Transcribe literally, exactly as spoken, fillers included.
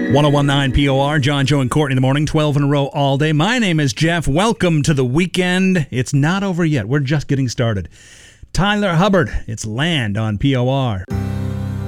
ten nineteen P O R, John, Joe, and Courtney in the morning, twelve in a row all day. My name is Jeff. Welcome to the weekend. It's not over yet. We're just getting started. Tyler Hubbard, it's Land on P O R.